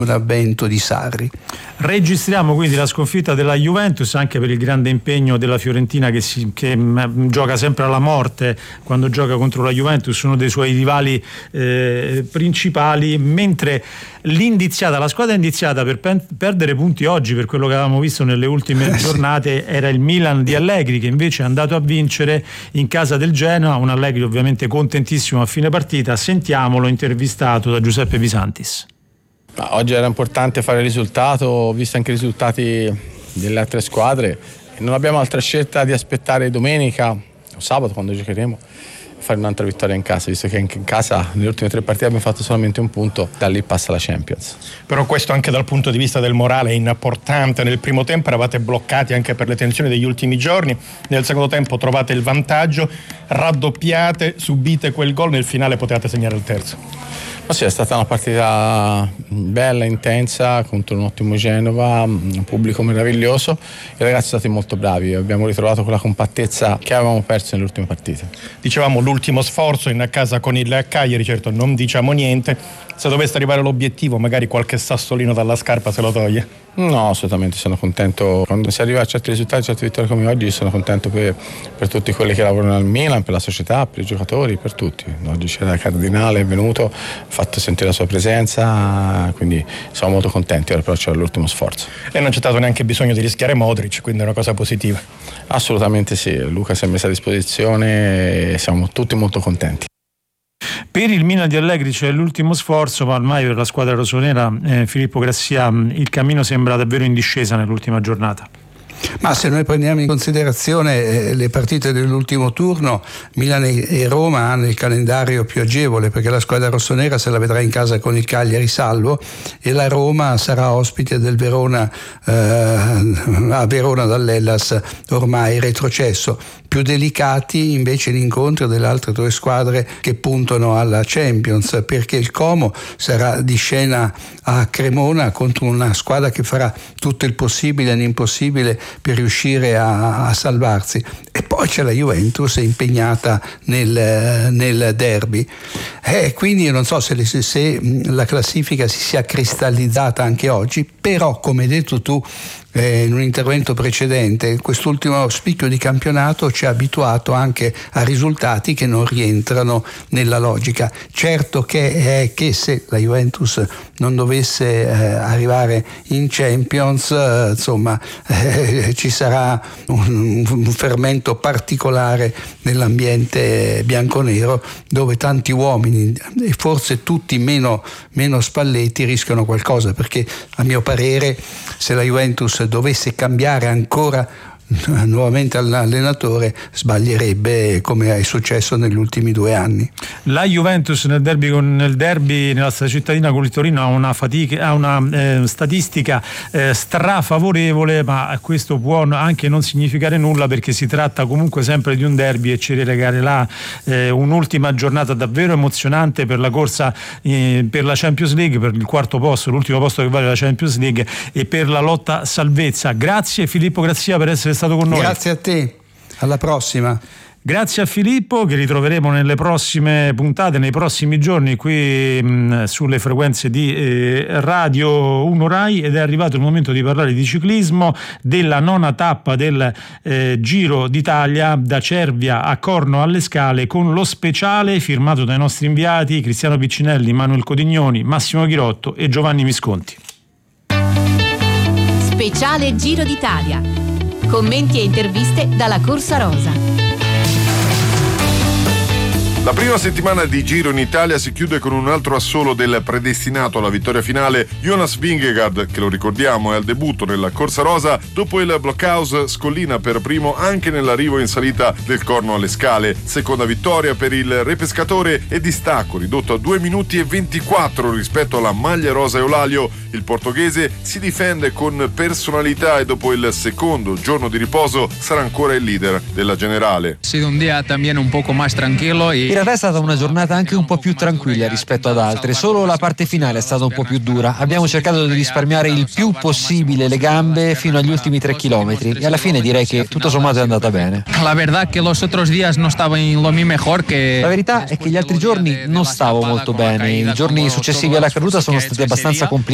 Bento di Sarri. Registriamo quindi la sconfitta della Juventus anche per il grande impegno della Fiorentina che gioca sempre alla morte quando gioca contro la Juventus, uno dei suoi rivali principali, mentre la squadra indiziata per perdere punti oggi, per quello che avevamo visto nelle ultime giornate, era il Milan di Allegri, che invece è andato a vincere in casa del Genoa, un Allegri ovviamente contentissimo a fine partita. Sentiamolo intervistato da Giuseppe Pisantis. Oggi era importante fare il risultato, ho visto anche i risultati delle altre squadre e non abbiamo altra scelta di aspettare domenica o sabato quando giocheremo e fare un'altra vittoria in casa, visto che anche in casa nelle ultime 3 partite abbiamo fatto solamente un punto, da lì passa la Champions. Però questo anche dal punto di vista del morale è importante. Nel primo tempo eravate bloccati anche per le tensioni degli ultimi giorni, nel secondo tempo trovate il vantaggio, raddoppiate, subite quel gol, nel finale potevate segnare il terzo. Ma sì, è stata una partita bella, intensa, contro un ottimo Genova, un pubblico meraviglioso. I ragazzi sono stati molto bravi, abbiamo ritrovato quella compattezza che avevamo perso nelle ultime partite. Dicevamo l'ultimo sforzo in casa con il Cagliari, certo non diciamo niente, se dovesse arrivare l'obiettivo magari qualche sassolino dalla scarpa se lo toglie? No, assolutamente, sono contento. Quando si arriva a certi risultati, a certe vittorie come oggi, sono contento per tutti quelli che lavorano al Milan, per la società, per i giocatori, per tutti. Oggi c'era Cardinale, è venuto, ha fatto sentire la sua presenza, quindi siamo molto contenti. Ora però c'era l'ultimo sforzo. E non c'è stato neanche bisogno di rischiare Modric, quindi è una cosa positiva. Assolutamente sì, Luca si è messo a disposizione e siamo tutti molto contenti. Per il Milan di Allegri c'è l'ultimo sforzo, ma ormai per la squadra rossonera, Filippo Grassia, il cammino sembra davvero in discesa nell'ultima giornata. Ma se noi prendiamo in considerazione le partite dell'ultimo turno, Milan e Roma hanno il calendario più agevole, perché la squadra rossonera se la vedrà in casa con il Cagliari salvo e la Roma sarà ospite del Verona a Verona dall'Hellas ormai retrocesso. Più delicati invece gli incontri delle altre 2 squadre che puntano alla Champions, perché il Como sarà di scena a Cremona contro una squadra che farà tutto il possibile e l'impossibile per riuscire a salvarsi, e poi c'è la Juventus impegnata nel derby, quindi io non so se la classifica si sia cristallizzata anche oggi, però come hai detto tu in un intervento precedente, quest'ultimo spicchio di campionato ci ha abituato anche a risultati che non rientrano nella logica. Certo che se la Juventus non dovesse arrivare in Champions, ci sarà un fermento particolare nell'ambiente bianconero, dove tanti uomini e forse tutti meno Spalletti rischiano qualcosa, perché a mio parere se la Juventus dovesse cambiare ancora nuovamente all'allenatore sbaglierebbe, come è successo negli ultimi 2 anni. La Juventus nel derby nella cittadina con il Torino ha una statistica strafavorevole, ma questo può anche non significare nulla, perché si tratta comunque sempre di un derby e ci regalerà un'ultima giornata davvero emozionante per la corsa per la Champions League, per il quarto posto, l'ultimo posto che vale la Champions League, e per la lotta salvezza. Grazie Filippo Grassia per essere stato con noi. Grazie a te, alla prossima. Grazie a Filippo, che ritroveremo nelle prossime puntate, nei prossimi giorni qui sulle frequenze di Radio 1 Rai, ed è arrivato il momento di parlare di ciclismo, della 9ª tappa del Giro d'Italia da Cervia a Corno alle Scale, con lo speciale firmato dai nostri inviati Cristiano Piccinelli, Manuel Codignoni, Massimo Ghirotto e Giovanni Visconti. Speciale Giro d'Italia. Commenti e interviste dalla Corsa Rosa. La prima settimana di Giro in Italia si chiude con un altro assolo del predestinato alla vittoria finale, Jonas Vingegaard, che lo ricordiamo è al debutto nella Corsa Rosa dopo il blockhouse scollina per primo anche nell'arrivo in salita del Corno alle Scale. Seconda vittoria per il repescatore e distacco ridotto a 2 minuti e 24 rispetto alla maglia rosa Eulalia. Il portoghese si difende con personalità e dopo il secondo giorno di riposo sarà ancora il leader della generale. Ha sido un día también un poco más tranquilo. In realtà è stata una giornata anche un po' più tranquilla rispetto ad altre, solo la parte finale è stata un po' più dura. Abbiamo cercato di risparmiare il più possibile le gambe fino agli ultimi 3 chilometri e alla fine direi che tutto sommato è andata bene. La verità è che los otros días no stavo in lo mejor che... La verità è che gli altri giorni non stavo molto bene, i giorni successivi alla caduta sono stati abbastanza complicati.